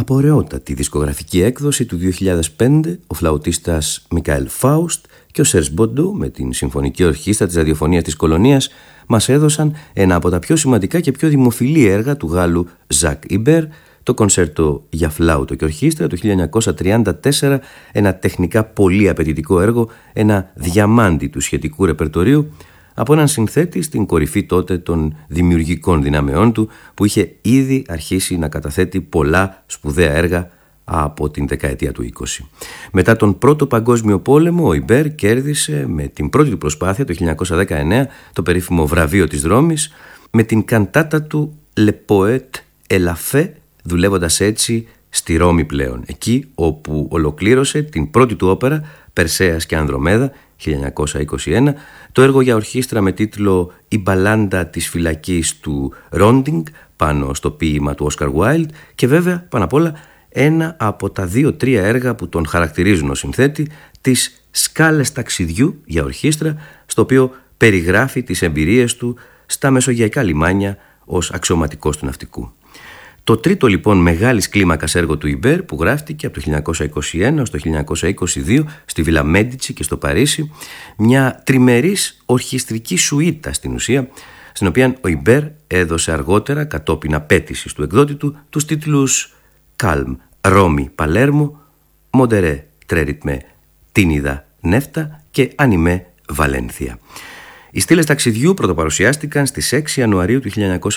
απορρεότατη δισκογραφική έκδοση του 2005, ο φλαουτίστας Μικαέλ Φάουστ και ο Σερζ Μποντού με την Συμφωνική Ορχήστρα της Ραδιοφωνίας της Κολονίας μας έδωσαν ένα από τα πιο σημαντικά και πιο δημοφιλή έργα του Γάλλου Ζακ Ιμπέρ, το κονσέρτο για φλάουτο και ορχήστρα του 1934, ένα τεχνικά πολύ απαιτητικό έργο, ένα διαμάντι του σχετικού ρεπερτορίου, από έναν συνθέτη στην κορυφή τότε των δημιουργικών δυναμεών του, που είχε ήδη αρχίσει να καταθέτει πολλά σπουδαία έργα από την δεκαετία του 20. Μετά τον Πρώτο Παγκόσμιο Πόλεμο, ο Ιμπέρ κέρδισε με την πρώτη του προσπάθεια το 1919 το περίφημο βραβείο της Ρώμης με την καντάτα του «Le Poète et la Fée», δουλεύοντας έτσι στη Ρώμη πλέον, εκεί όπου ολοκλήρωσε την πρώτη του όπερα «Περσέας και Ανδρομέδα» 1921, το έργο για ορχήστρα με τίτλο «Η μπαλάντα της φυλακής» του Ρόντινγκ, πάνω στο ποίημα του Όσκαρ Γουάιλντ, και βέβαια πάνω απ' όλα ένα από τα 2-3 έργα που τον χαρακτηρίζουν ως συνθέτη, τις «Σκάλες ταξιδιού» για ορχήστρα, στο οποίο περιγράφει τις εμπειρίες του στα μεσογειακά λιμάνια ως αξιωματικός του ναυτικού. Το τρίτο λοιπόν μεγάλης κλίμακας έργο του Ιμπέρ, που γράφτηκε από το 1921 έως το 1922 στη Βίλα Μέτιτσι και στο Παρίσι, μια τριμερής ορχιστρική σουίτα στην ουσία, στην οποία ο Ιμπέρ έδωσε αργότερα, κατόπιν απέτησης του εκδότη του, τους τίτλους «Calm, Ρώμη, Παλέρμο», «Μοντερέ, Τρέριτμε, Τίνιδα, Νέφτα» και «Ανιμέ, Βαλένθια». Οι στήλες ταξιδιού πρωτοπαρουσιάστηκαν στις 6 Ιανουαρίου του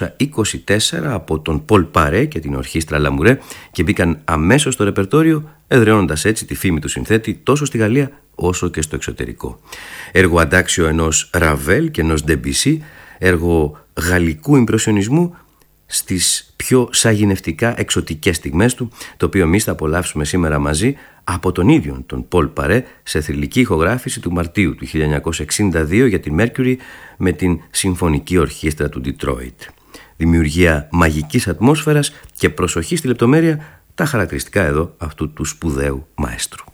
1924 από τον Πολ Παρέ και την ορχήστρα Λαμουρέ και μπήκαν αμέσως στο ρεπερτόριο, εδραιώνοντας έτσι τη φήμη του συνθέτη τόσο στη Γαλλία όσο και στο εξωτερικό. Έργο αντάξιο ενός Ραβέλ και ενός Ντεμπισί, έργο γαλλικού ιμπρεσιονισμού στις πιο σαγηνευτικά εξωτικές στιγμές του, το οποίο εμείς θα απολαύσουμε σήμερα μαζί από τον ίδιο τον Πολ Παρέ σε θρυλική ηχογράφηση του Μαρτίου του 1962 για την Mercury με την Συμφωνική Ορχήστρα του Detroit. Δημιουργία μαγικής ατμόσφαιρας και προσοχή στη λεπτομέρεια, τα χαρακτηριστικά εδώ αυτού του σπουδαίου μαέστρου.